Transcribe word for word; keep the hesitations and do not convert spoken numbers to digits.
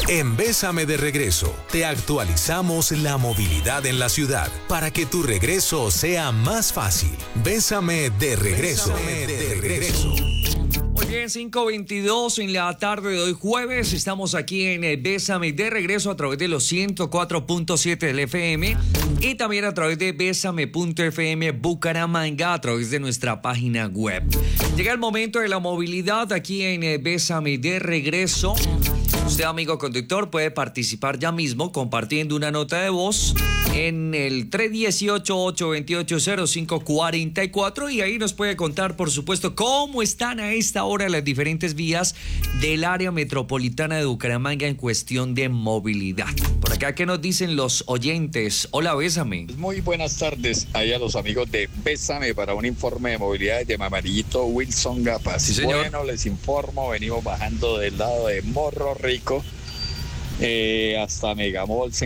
En Bésame de Regreso, te actualizamos la movilidad en la ciudad para que tu regreso sea más fácil. Bésame de Regreso. Bésame de Regreso. Muy bien, cinco veintidós en la tarde de hoy jueves. Estamos aquí en el Bésame de Regreso a través de los ciento cuatro punto siete del F M y también a través de bésame punto f m Bucaramanga a través de nuestra página web. Llega el momento de la movilidad aquí en el Bésame de Regreso. Usted, amigo conductor, puede participar ya mismo compartiendo una nota de voz en el tres uno ocho, ocho dos ocho, cero cinco cuatro cuatro y ahí nos puede contar, por supuesto, cómo están a esta hora las diferentes vías del área metropolitana de Bucaramanga en cuestión de movilidad. Por acá, ¿qué nos dicen los oyentes? Hola, Bésame. Muy buenas tardes ahí a los amigos de Bésame para un informe de movilidad de Mamarillito Wilson Gapas. Sí, señor. Bueno, les informo, venimos bajando del lado de Morro Rico eh, hasta Megamall.